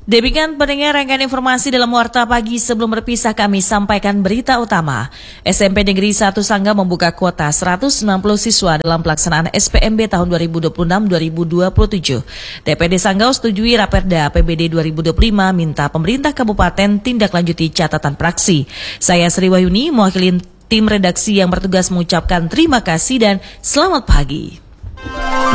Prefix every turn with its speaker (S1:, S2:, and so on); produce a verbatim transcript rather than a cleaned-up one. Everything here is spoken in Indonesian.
S1: Demikian pendengar rangkaian informasi dalam Warta Pagi. Sebelum berpisah kami sampaikan berita utama. S M P Negeri satu Sangga membuka kuota seratus enam puluh siswa dalam pelaksanaan S P M B tahun dua ribu dua puluh enam dua ribu dua puluh tujuh. D P D Sanggau setujui Raperda A P B D dua ribu dua puluh lima minta pemerintah kabupaten tindak lanjuti catatan praksi. Saya Sri Wahyuni mewakili tim redaksi yang bertugas mengucapkan terima kasih dan selamat pagi.